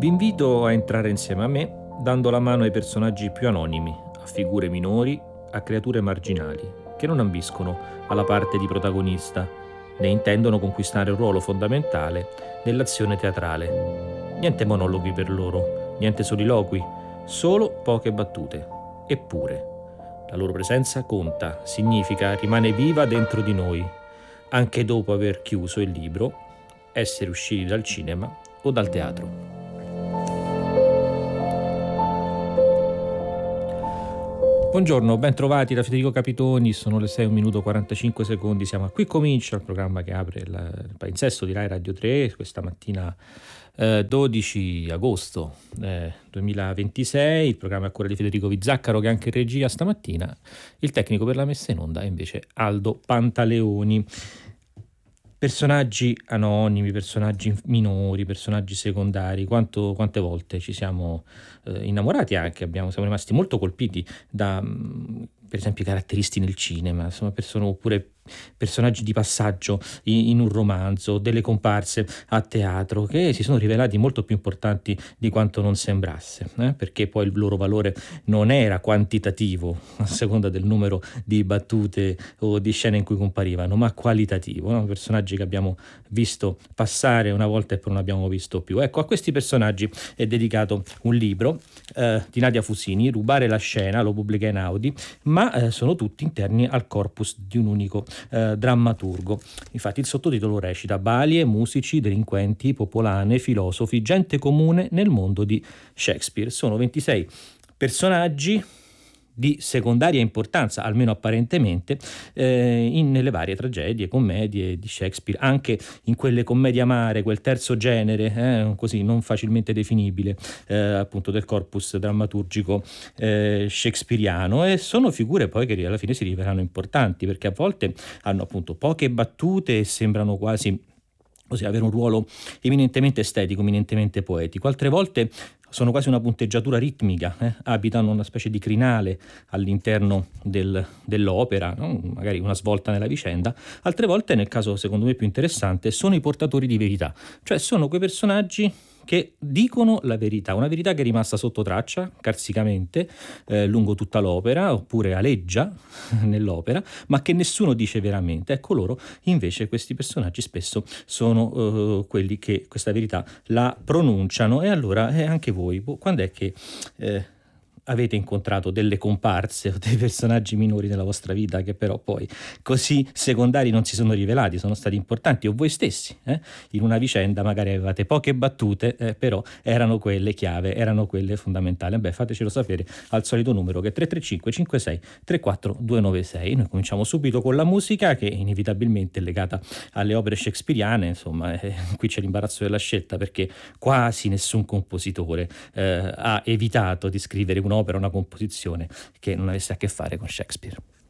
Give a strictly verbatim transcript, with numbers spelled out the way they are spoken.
Vi invito a entrare insieme a me dando la mano ai personaggi più anonimi, a figure minori, a creature marginali, che non ambiscono alla parte di protagonista, né intendono conquistare un ruolo fondamentale nell'azione teatrale. Niente monologhi per loro, niente soliloqui, solo poche battute. Eppure, la loro presenza conta, significa, rimane viva dentro di noi, anche dopo aver chiuso il libro, essere usciti dal cinema o dal teatro. Buongiorno, ben trovati da Federico Capitoni, sono le sei e un minuto e quarantacinque secondi, siamo a Qui Comincia, il programma che apre il, il palinsesto di Rai Radio tre, questa mattina eh, dodici agosto eh, duemilaventisei, il programma è a cura di Federico Vizzaccaro che è anche in regia stamattina, il tecnico per la messa in onda è invece Aldo Pantaleoni. Personaggi anonimi, personaggi minori, personaggi secondari, quanto, quante volte ci siamo eh, innamorati anche, abbiamo, siamo rimasti molto colpiti da, mh, per esempio, i caratteristi nel cinema, insomma, persone, oppure personaggi di passaggio in, in un romanzo, delle comparse a teatro che si sono rivelati molto più importanti di quanto non sembrasse, eh? Perché poi il loro valore non era quantitativo a seconda del numero di battute o di scene in cui comparivano, ma qualitativo, no? Personaggi che abbiamo visto passare una volta e poi non abbiamo visto più. Ecco, a questi personaggi è dedicato un libro eh, di Nadia Fusini, Rubare la scena, lo pubblica in Audi, ma eh, sono tutti interni al corpus di un unico Eh, drammaturgo. Infatti il sottotitolo recita: Balie, musici, delinquenti, popolane, filosofi, gente comune nel mondo di Shakespeare. Sono ventisei personaggi di secondaria importanza, almeno apparentemente, eh, in, nelle varie tragedie, commedie di Shakespeare, anche in quelle commedie amare, quel terzo genere, eh, così non facilmente definibile, eh, appunto del corpus drammaturgico eh, shakespeariano, e sono figure poi che alla fine si rivelano importanti, perché a volte hanno appunto poche battute e sembrano quasi così avere un ruolo eminentemente estetico, eminentemente poetico, altre volte sono quasi una punteggiatura ritmica, eh? Abitano una specie di crinale all'interno del, dell'opera, no? Magari una svolta nella vicenda, altre volte, nel caso secondo me più interessante, sono i portatori di verità, cioè sono quei personaggi che dicono la verità, una verità che è rimasta sotto traccia carsicamente eh, lungo tutta l'opera, oppure aleggia nell'opera, ma che nessuno dice veramente. Ecco, loro invece, questi personaggi spesso sono eh, quelli che questa verità la pronunciano. E allora eh, anche voi, quando è che eh, avete incontrato delle comparse o dei personaggi minori nella vostra vita che però poi così secondari non si sono rivelati, sono stati importanti, o voi stessi eh? In una vicenda magari avevate poche battute, eh, però erano quelle chiave, erano quelle fondamentali. Beh, fatecelo sapere al solito numero che è tre tre cinque cinque sei tre quattro due nove sei. Noi cominciamo subito con la musica, che inevitabilmente è legata alle opere shakespeariane. Insomma, eh, qui c'è l'imbarazzo della scelta, perché quasi nessun compositore eh, ha evitato di scrivere un'opera, una composizione che non avesse a che fare con Shakespeare.